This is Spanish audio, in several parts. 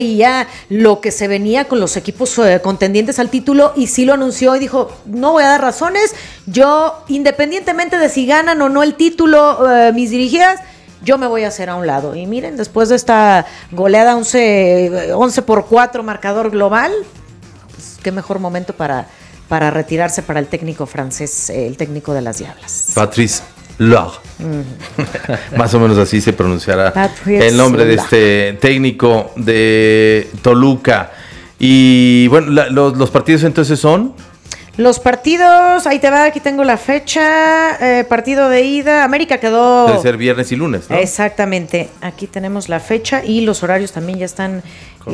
ya lo que se venía con los equipos contendientes al título, y sí lo anunció y dijo, no voy a dar razones, yo independientemente de si ganan o no el título mis dirigidas, yo me voy a hacer a un lado. Y miren, después de esta goleada 11-4 marcador global, pues, qué mejor momento para retirarse para el técnico francés, el técnico de las Diablas. Patrice Laure. Más o menos así se pronunciará el nombre de este técnico de Toluca. Y bueno, los partidos entonces son... Los partidos, ahí te va, aquí tengo la fecha, partido de ida, América quedó... Debe ser viernes y lunes, ¿no? Exactamente, aquí tenemos la fecha y los horarios también ya están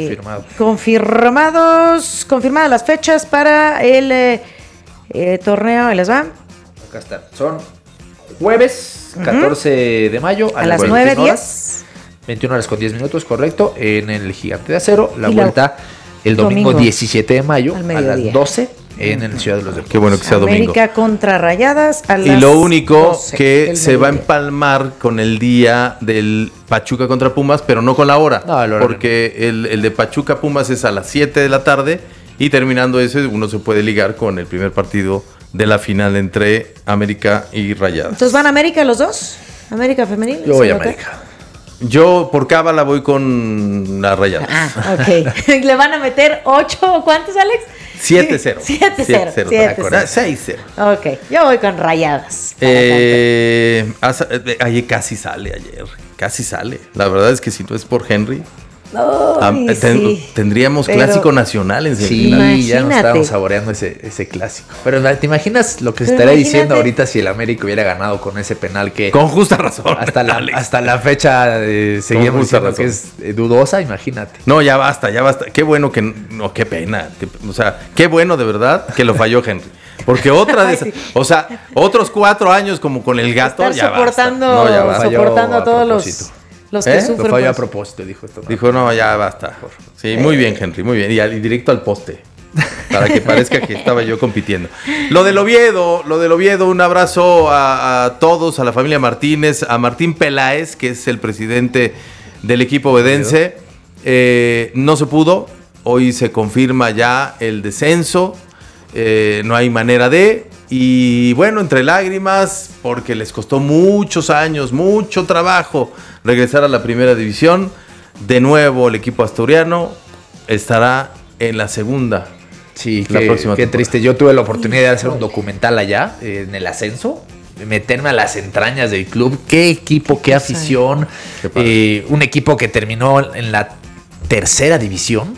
confirmadas las fechas para el torneo, ahí les va. Acá están, son jueves 14 de mayo a las 9:10. 21 horas con 10 minutos, correcto, en el Gigante de Acero, la vuelta el domingo 17 de mayo a las 12 en el Ciudad de los Deportes. Qué bueno que sea domingo. América contra Rayadas a las Y lo único 12 que se va a empalmar con el día del Pachuca contra Pumas, pero no con la hora. No, porque el de Pachuca Pumas es a las 7 de la tarde y terminando eso uno se puede ligar con el primer partido de la final entre América y Rayadas. Entonces, ¿van a América los dos? ¿América femenil? Yo voy a América. Yo por cábala voy con la Rayadas. Ok. ¿Le van a meter 8 o cuántos, Alex? 7-0. 7-0. 6-0. Ok, yo voy con Rayadas. Ayer casi sale ayer. Casi sale. La verdad es que si no es por Henry... tendríamos clásico nacional en semifinal. Sí, ya nos estábamos saboreando ese clásico. Pero ¿te imaginas lo que se estaría diciendo ahorita si el América hubiera ganado con ese penal que... Con justa razón. Hasta la fecha seguimos diciendo que es dudosa, imagínate. No, ya basta. Qué bueno que... No, qué pena. O sea, qué bueno de verdad que lo falló Henry. Porque otra de esas... O sea, otros 4 años como con el gato, ya soportando, basta. No, ya basta. Soportando a todos los que sufren. Lo falló a propósito, dijo esto. Dijo, no, ya basta. Sí, muy bien, Henry, muy bien. Y directo al poste, para que parezca que estaba yo compitiendo. Lo del Oviedo, un abrazo a todos, a la familia Martínez, a Martín Peláez, que es el presidente del equipo ovedense. No se pudo, hoy se confirma ya el descenso, no hay manera de... Y bueno, entre lágrimas, porque les costó muchos años, mucho trabajo regresar a la primera división. De nuevo el equipo asturiano estará en la segunda. Sí, qué triste. Yo tuve la oportunidad de hacer un documental allá, en el ascenso, meterme a las entrañas del club. Qué equipo, qué afición. Un equipo que terminó en la tercera división.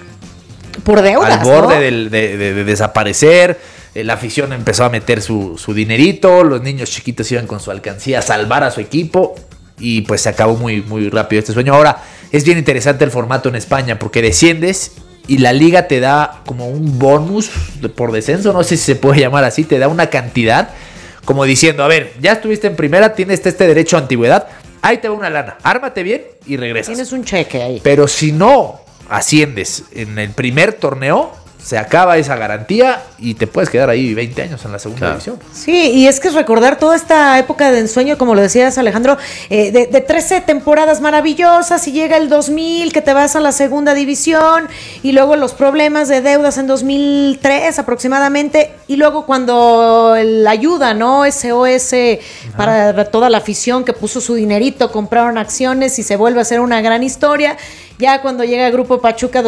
Por deudas, al borde, ¿no?, de desaparecer. La afición empezó a meter su dinerito, los niños chiquitos iban con su alcancía a salvar a su equipo y pues se acabó muy, muy rápido este sueño. Ahora, es bien interesante el formato en España porque desciendes y la liga te da como un bonus por descenso, no sé si se puede llamar así, te da una cantidad como diciendo, a ver, ya estuviste en primera, tienes este derecho a antigüedad, ahí te va una lana, ármate bien y regresas. Tienes un cheque ahí. Pero si no asciendes en el primer torneo, se acaba esa garantía y te puedes quedar ahí 20 años en la segunda división. Sí, y es que es recordar toda esta época de ensueño, como lo decías, Alejandro, de 13 temporadas maravillosas y llega el 2000 que te vas a la segunda división y luego los problemas de deudas en 2003 aproximadamente y luego cuando la ayuda, ¿no? SOS para toda la afición que puso su dinerito, compraron acciones y se vuelve a hacer una gran historia. Ya cuando llega Grupo Pachuca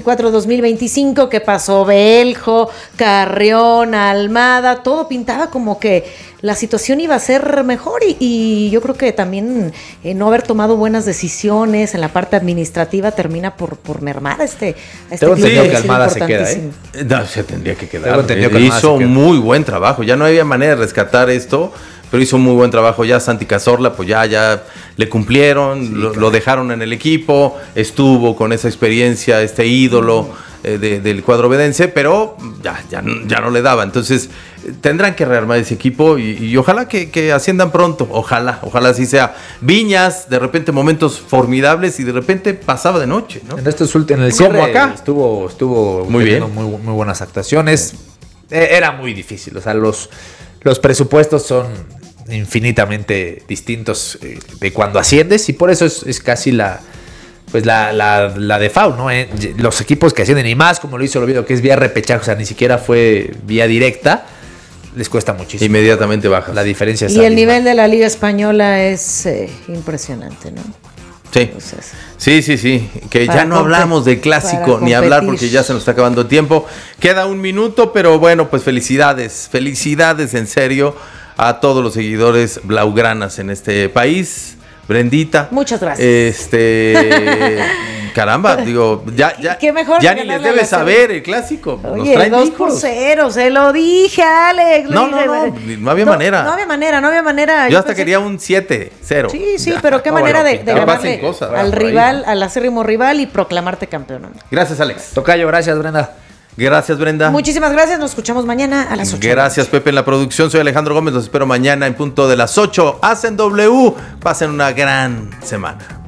2024-2025, que pasó Beljo, Carrión, Almada, todo pintaba como que la situación iba a ser mejor y yo creo que también no haber tomado buenas decisiones en la parte administrativa termina por mermar a este Tengo entendido que Almada se queda, No, se tendría que quedar. Hizo un muy buen trabajo, ya no había manera de rescatar esto, pero hizo un muy buen trabajo. Ya Santi Cazorla, pues ya le cumplieron, lo dejaron en el equipo, estuvo con esa experiencia, este ídolo del cuadro ovedense, pero ya no le daba. Entonces tendrán que rearmar ese equipo y ojalá que asciendan pronto, ojalá así sea. Viñas, de repente momentos formidables y de repente pasaba de noche, ¿no? En el cierre acá estuvo muy bien, muy buenas actuaciones. Era muy difícil, o sea, los presupuestos son infinitamente distintos de cuando asciendes y por eso es casi pues la de FAU, ¿no? Los equipos que ascienden y más, como lo hizo el Oviedo, que es vía repechaje, o sea, ni siquiera fue vía directa, les cuesta muchísimo. Inmediatamente bajas. La diferencia es Y el nivel de la Liga Española es impresionante, ¿no? Sí. Entonces, Sí. Que ya no hablamos de clásico ni hablar porque ya se nos está acabando el tiempo. Queda un minuto, pero bueno, pues felicidades en serio a todos los seguidores blaugranas en este país. Brendita. Muchas gracias. Caramba, digo, ya Qué mejor ya que ni les ganarle a debe la saber el clásico. Nos oye, traen 2-0, se lo dije, Alex. No había manera. No había manera. Yo hasta quería un 7-0. Sí, pero qué manera de que pasen ganarle cosas, al por ahí. rival, al acérrimo rival y proclamarte campeón. Gracias, Alex. Tocayo, gracias, Brenda. Gracias, Brenda. Muchísimas gracias, nos escuchamos mañana a las 8. Gracias, Pepe, en la producción. Soy Alejandro Gómez, los espero mañana en punto de las 8. Hacen W. Pasen una gran semana.